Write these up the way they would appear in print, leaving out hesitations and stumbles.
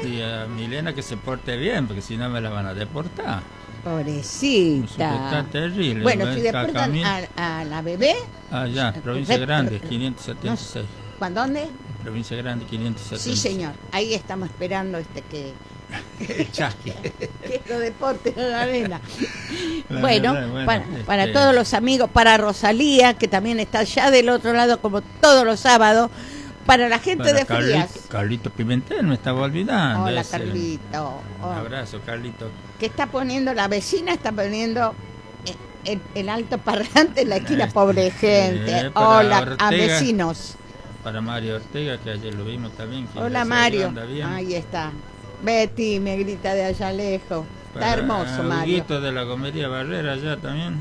Y a Milena que se porte bien, porque si no me la van a deportar. Pobrecita. Está terrible. Bueno, si deportan a la bebé. Allá, Provincia Grande, 576. ¿Cuándo? ¿Dónde? Provincia Grande, 576. Sí, señor. Ahí estamos esperando que Chasqui. que lo deporte en la arena. Bueno, para todos los amigos, para Rosalía, que también está allá del otro lado como todos los sábados, para la gente de Frías. Carlito Pimentel, me estaba olvidando. Hola, Carlito. Un abrazo, Carlito. Que está poniendo, la vecina está poniendo el alto parlante en la esquina, pobre gente. Hola, Ortega, a vecinos. Para Mario Ortega, que ayer lo vimos también. Hola, Mario. Ahí está. Betty me grita de allá lejos. Está hermoso, Mario. De la Comería Barrera allá también.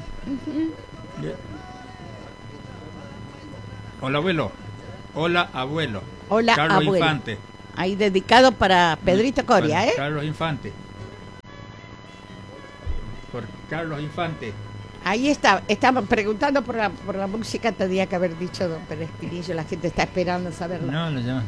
Hola, abuelo. Hola, abuelo. Hola, Carlos abuelo. Infante. Ahí dedicado para Pedrito Coria, para Carlos Infante. Por Carlos Infante. Ahí está. Estamos preguntando por la música. Tendría que haber dicho don Pérez Pinillo. La gente está esperando saberlo. No, lo llaman.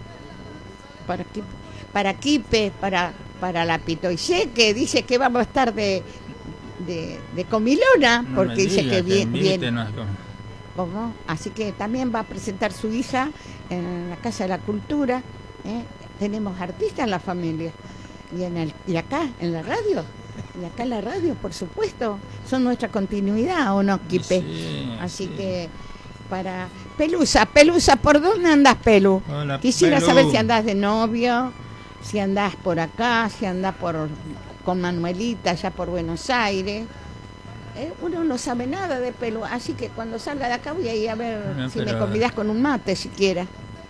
Para Quipe, para la Pitoyé, que dice que vamos a estar de comilona, No porque dice que viene. ¿Cómo? Así que también va a presentar su hija en la Casa de la Cultura. Tenemos artistas en la familia. Y acá, en la radio. Y acá en la radio, por supuesto. Son nuestra continuidad, ¿o no, Quipe? Sí, así que para Pelusa, ¿por dónde andás, Pelu? Hola, Quisiera Pelu. saber si andás de novio, si andás por acá, si andás con Manuelita allá por Buenos Aires. Uno no sabe nada de Pelu, así que cuando salga de acá voy a ir a ver si me convidás con un mate siquiera.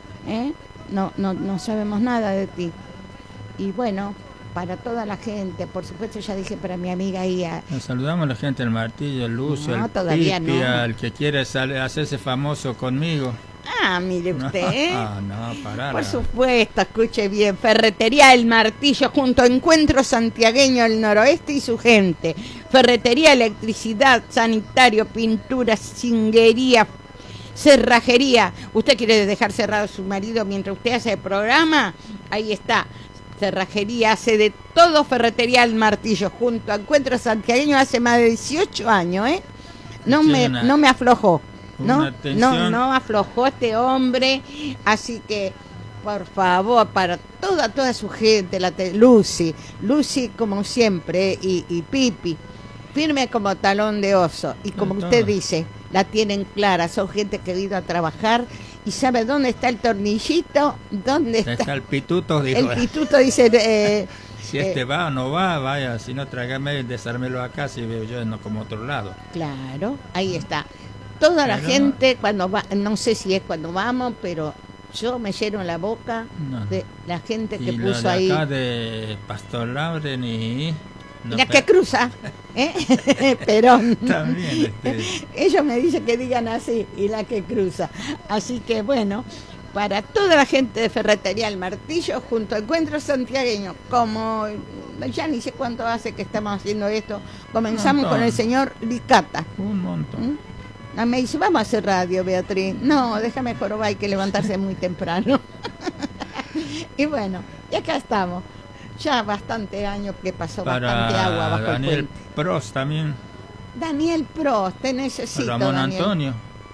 No sabemos nada de ti. Y bueno, para toda la gente, por supuesto, ya dije para mi amiga ahí. Nos saludamos a la gente del Martillo, el Lucio, el todavía Pipi, no. al que quiere hacerse famoso conmigo. Mire usted. No, pará. Por supuesto, escuche bien. Ferretería El Martillo junto a Encuentro Santiagueño del Noroeste y su gente. Ferretería, electricidad, sanitario, pintura, cinguería, cerrajería. ¿Usted quiere dejar cerrado a su marido mientras usted hace el programa? Ahí está. Cerrajería, hace de todo. Ferretería El Martillo junto a Encuentro Santiagueño hace más de 18 años, No me aflojó. No aflojó este hombre, así que por favor, para toda su gente, Lucy como siempre, y Pipi, firme como talón de oso, y como usted dice, la tienen clara, son gente que ha ido a trabajar y sabe dónde está el tornillito, dónde está el pituto, dijo. El pituto dice... si va o no va, vaya, si no tráigame, desármelo acá, si veo yo no como otro lado. Claro, ahí está. Toda la gente cuando va, no sé si es cuando vamos, pero yo me lleno la boca de la gente que puso ahí. Y acá de Pastor Lauren y la que cruza, Perón. También. Ellos me dicen que digan así, y la que cruza. Así que bueno, para toda la gente de Ferretería El Martillo, junto a Encuentro Santiagueño, como ya ni sé cuánto hace que estamos haciendo esto, comenzamos con el señor Licata. Un montón. Me dice, vamos a hacer radio, Beatriz. No, déjame jorobar, hay que levantarse muy temprano. Y bueno, y acá estamos. Ya bastante años que pasó, bastante agua bajo Daniel el puente. Prost también. Daniel Prost, te necesito, Ramón Daniel. Antonio.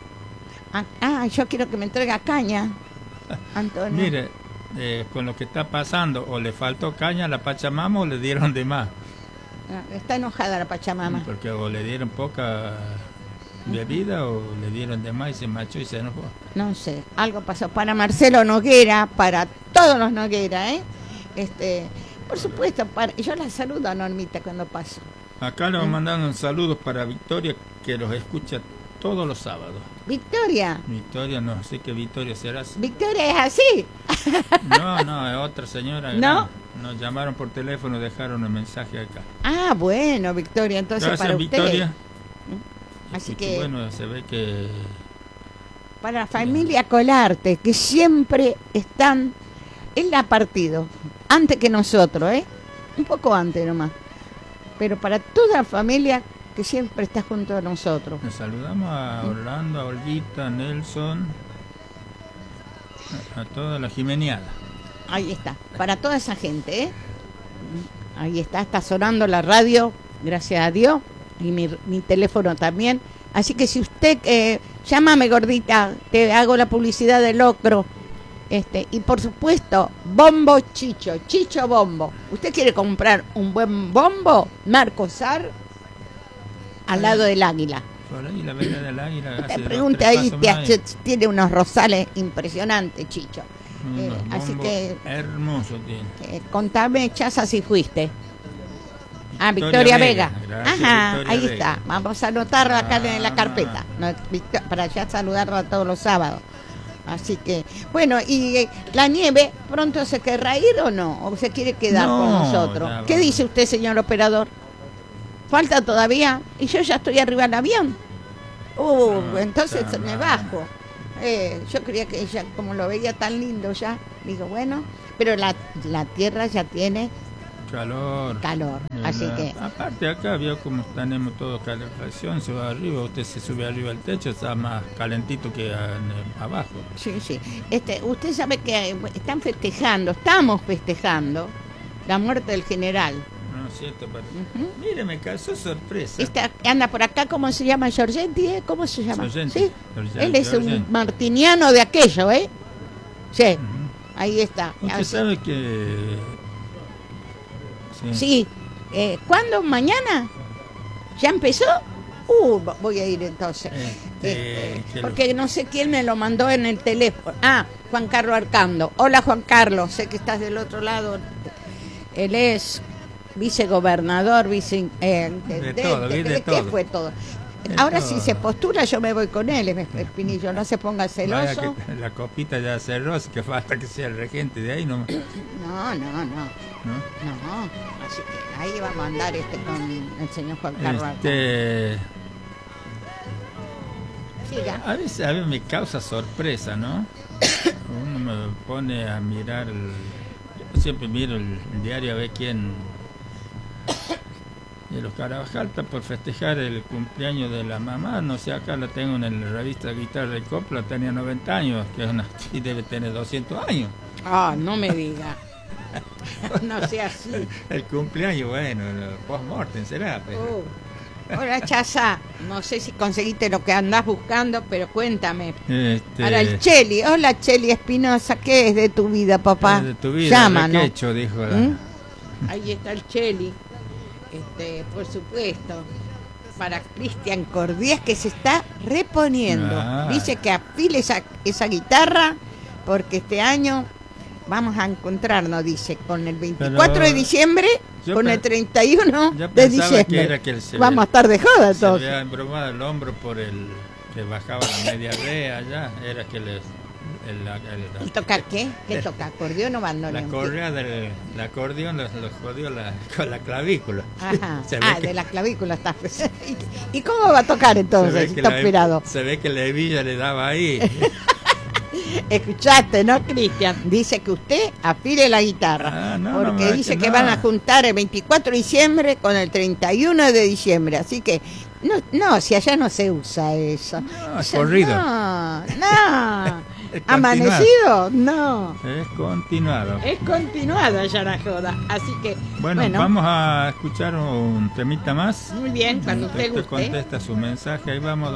Yo quiero que me entregue caña, Antonio. Mire, con lo que está pasando, o le faltó caña a la Pachamama o le dieron de más. Está enojada la Pachamama. Porque o le dieron poca bebida o le dieron de más y se machó y se enojó. No sé, algo pasó. Para Marcelo Noguera, para todos los Noguera, por supuesto, yo la saludo a Normita cuando paso. Acá le mandando saludos para Victoria, que los escucha todos los sábados. ¿Victoria? Victoria, no sé qué Victoria será. ¿Victoria es así? No, es otra señora. ¿No? Nos llamaron por teléfono y dejaron un mensaje acá. Bueno, Victoria, entonces gracias, para usted. Victoria. Así que bueno, se ve que para la familia Colarte, que siempre están en la partido, antes que nosotros, un poco antes nomás, pero para toda la familia que siempre está junto a nosotros. Les saludamos a Orlando, a Olguita, a Nelson, a toda la Jimeniada. Ahí está, para toda esa gente, ¿eh? Ahí está sonando la radio, gracias a Dios, y mi teléfono también. Así que si usted, llámame gordita, te hago la publicidad del locro. Y por supuesto, Bombo Chicho, Chicho Bombo. ¿Usted quiere comprar un buen bombo? Marcosar, al lado del Águila. Por ahí la vereda del Águila. Te pregunte ahí, tiene unos rosales impresionantes, Chicho. Así que hermoso tiene. Contame, Chaza, si fuiste. Victoria Vega. Gracias, Ajá, Victoria ahí Vega. Está. Vamos a anotarlo acá en la carpeta. Para ya saludarla todos los sábados. Así que, bueno, y la nieve, ¿pronto se querrá ir o no? ¿O se quiere quedar con nosotros? ¿Qué dice usted, señor operador? ¿Falta todavía? Y yo ya estoy arriba del avión. Entonces me bajo. Yo creía que ella, como lo veía tan lindo ya, digo, bueno, pero la tierra ya tiene calor. Así que aparte acá vio como tenemos todo calefacción, se va arriba, usted se sube arriba al techo, está más calentito que abajo. Sí. Usted sabe que estamos festejando la muerte del general. No es cierto, pero mire, me causó sorpresa. Anda por acá, ¿cómo se llama? Giorgetti, ¿cómo se llama? Giorgetti. ¿Sí? Él es un martiniano de aquello, ¿eh? Sí, ahí está. Usted sabe que... Sí. ¿Cuándo? ¿Mañana? ¿Ya empezó? Voy a ir entonces. Porque no sé quién me lo mandó en el teléfono. Juan Carlos Arcando. Hola, Juan Carlos, sé que estás del otro lado. Él es vicegobernador, de todo. ¿Qué fue todo? Ahora si se postula yo me voy con él, Espinillo, no se ponga celoso. Que la copita ya cerró, así que falta que sea el regente de ahí nomás. No, así que ahí vamos a andar con el señor Juan Carlos. Siga. A veces me causa sorpresa, ¿no? Uno me pone a mirar, yo siempre miro el diario a ver quién... de los Carabajal está por festejar el cumpleaños de la mamá, no sé, acá la tengo en la revista Guitarra y Copla, tenía 90 años, y debe tener 200 años. No me diga. No sea así. El cumpleaños, bueno, post-mortem será. Pero... Hola, Chaza, no sé si conseguiste lo que andás buscando, pero cuéntame. Para el Cheli, hola Cheli Espinosa, ¿qué es de tu vida, papá? De tu vida, llámanos. Quecho, dijo Ahí está el Cheli. Por supuesto, para Cristian Cordías, que se está reponiendo. Dice que afile esa guitarra porque este año vamos a encontrarnos, dice, con el 24 de diciembre, con el 31 de diciembre. Vamos a estar de joda entonces. Se había embromado el hombro por el que bajaba la media rea allá, era que les... ¿Y tocar qué? ¿Qué toca? ¿Acordeón o bandoneón? La correa del acordeón los jodió con la clavícula. Ajá. De la clavícula está. ¿Y cómo va a tocar entonces? Está operado. Se ve que la hebilla le daba ahí. Escuchaste, ¿no, Cristian? Dice que usted afile la guitarra. Porque dice que van a juntar el 24 de diciembre con el 31 de diciembre. Así que, no, si allá no se usa eso. No, es corrido. No. ¿Amanecido? No. Es continuado. Es continuada ya la joda. Así que, bueno, vamos a escuchar un temita más. Muy bien, cuando usted guste. Contesta su mensaje. Ahí vamos.